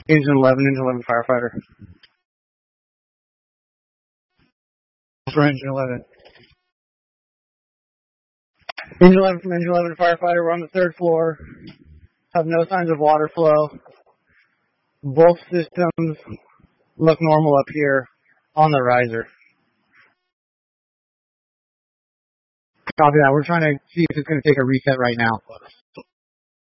Engine 11 firefighter. For engine 11. Engine 11 from engine 11 firefighter. We're on the third floor. Have no signs of water flow. Both systems look normal up here on the riser. Copy that. We're trying to see if it's going to take a reset right now.